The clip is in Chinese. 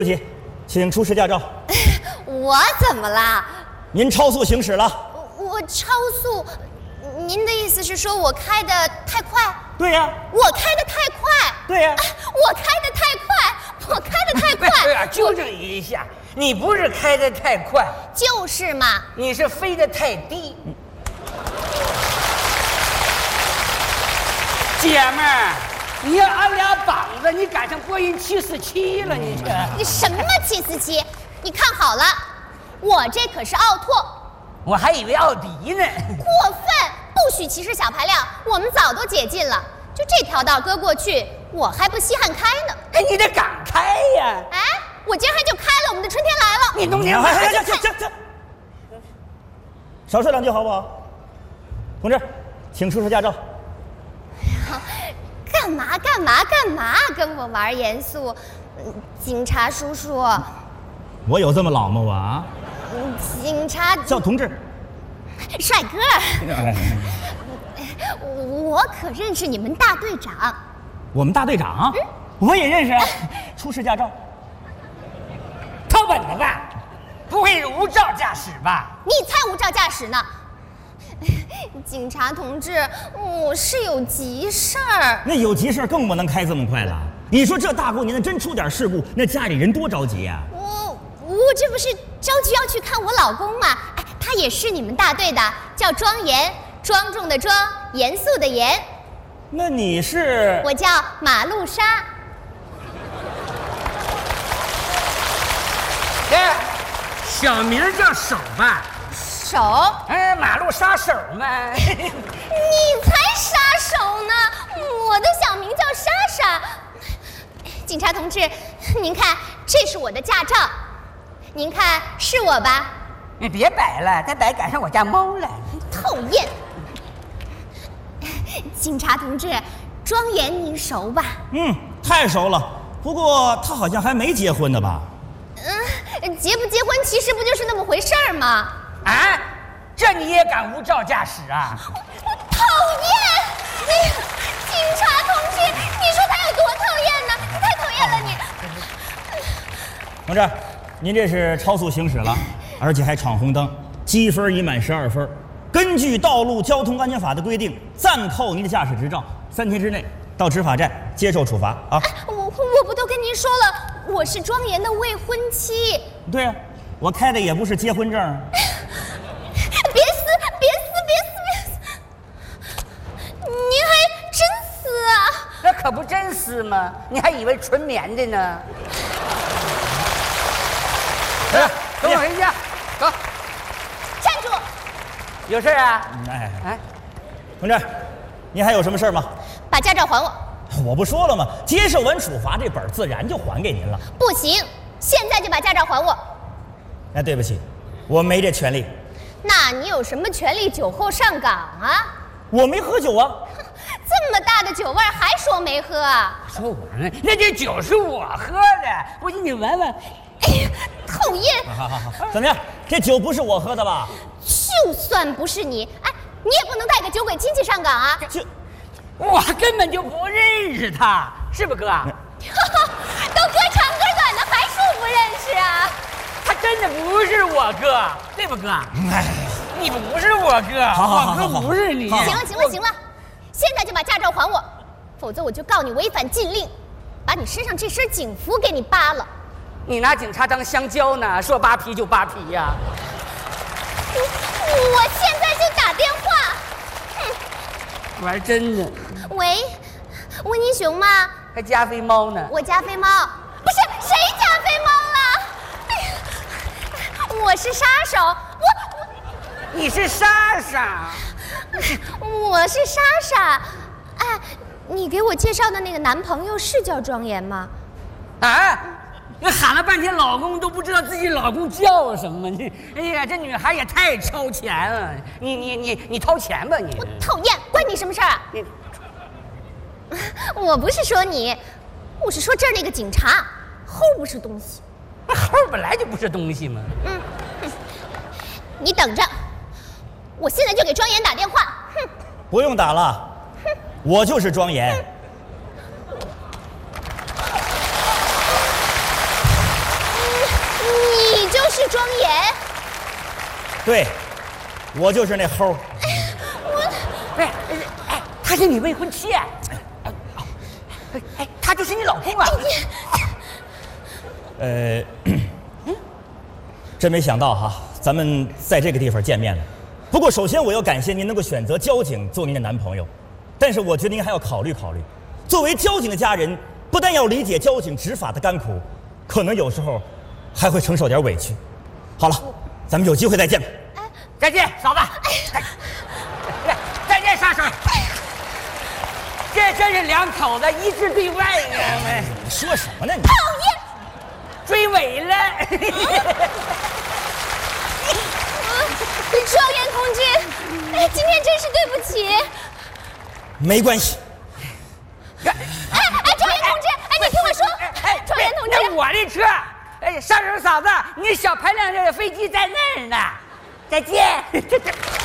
对不起，请出示驾照。 我怎么了？ 您超速行驶了。 我超速？您的意思是说我开的太快？ 对呀。 我开的太快？ 对呀。 我开的太快，我开的太快。 纠正一下，你不是开的太快， 就是嘛。 你是飞得太低。姐们儿，你要按俩膀子，你赶上波音747了，你这。 你什么747？你看好了，我这可是奥拓。 我还以为奥迪呢。 过分，不许歧视小排量，我们早都解禁了。就这条道搁过去，我还不稀罕开呢。 哎，你得敢开呀！ 哎，我今儿还就开了，我们的春天来了。 你弄行，少说两句好不好？同志，请出示驾照。 干嘛跟我玩严肃？警察叔叔， 我有这么老吗？我啊？ 警察叫同志。 帅哥，我可认识你们大队长。 我们大队长？我也认识啊。出示驾照。 他稳了吧？不会是无照驾驶吧？ 你才无照驾驶呢！警察同志，我是有急事儿。 那有急事更不能开这么快了。你说这大过年的真出点事故，那家里人多着急呀！ 我这不是着急要去看我老公吗？哎，他也是你们大队的，叫庄严，庄重的庄，严肃的严。 那你是？ 我叫马路莎。 哎，小名叫手吧？ 手？ 哎，马路杀手嘛。 你才杀手呢！我的小名叫莎莎。警察同志，您看，这是我的驾照，您看是我吧？ 你别摆了，再摆赶上我家猫了。 讨厌！警察同志，庄严您熟吧？ 太熟了。不过他好像还没结婚呢吧？ 结不结婚其实不就是那么回事儿吗？ 啊，这你也敢无照驾驶啊？ 我讨厌！警察同志，你说他有多讨厌呢？你太讨厌了你！ 同志，您这是超速行驶了，而且还闯红灯，积分已满12分。根据《道路交通安全法》的规定，暂扣您的驾驶执照，3天之内到执法站接受处罚啊！ 我不都跟您说了，我是庄严的未婚妻。 对呀，我开的也不是结婚证。 别撕！您还真撕啊？ 那可不真撕吗？你还以为纯棉的呢？来，跟我回家，走。 站住！ 有事啊？ 同志，您还有什么事吗？ 把驾照还我！ 我不说了吗？接受完处罚，这本自然就还给您了。 不行，现在就把驾照还我。 那对不起，我没这权利。 那你有什么权利酒后上岗啊？ 我没喝酒啊。 这么大的酒味儿还说没喝啊？ 说我呢？那这酒是我喝的，不信你闻闻。 哎呀，讨厌！ 好，怎么样？这酒不是我喝的吧？ 就算不是你，哎，你也不能带个酒鬼亲戚上岗啊！ 我根本就不认识他，是不哥？ 都哥长哥短的，还说不认识啊？ 他真的不是我哥，对不哥？你不是我哥， 好， 我哥不是你。 行了，现在就把驾照还我，否则我就告你违反禁令，把你身上这身警服给你扒了。 你拿警察当香蕉呢？说扒皮就扒皮呀！ 我现在就打电话。 玩真的？ 喂，温妮熊吗？ 还加菲猫呢？ 我加菲猫，不是谁加菲猫了？哎呀，我是杀手， 你是莎莎？ 我是莎莎。哎，你给我介绍的那个男朋友是叫庄严吗？ 啊？那喊了半天老公都不知道自己老公叫什么，你哎呀，这女孩也太超前了！你掏钱吧你！ 我讨厌，关你什么事儿啊？我不是说你，我是说这儿那个警察，齁不是东西。 那齁本来就不是东西嘛。 你等着，我现在就给庄严打电话。 不用打了，我就是庄严。 是庄严。 对，我就是那猴。 哎，他是你未婚妻。哎，他就是你老公啊。 真没想到哈，咱们在这个地方见面了。不过首先我要感谢您能够选择交警做您的男朋友，但是我觉得您还要考虑考虑，作为交警的家人，不但要理解交警执法的甘苦，可能有时候还会承受点委屈。好了，咱们有机会再见吧。 再见，嫂子。再见，杀手。这真是两口子一致对外啊！ 你说什么呢你？ 讨厌！ 追尾了。 庄严同志，今天真是对不起。 没关系。 庄严同志，你听我说，庄严同志， 那我的车，杀手嫂子，你小排量的飞机在那儿呢。再见。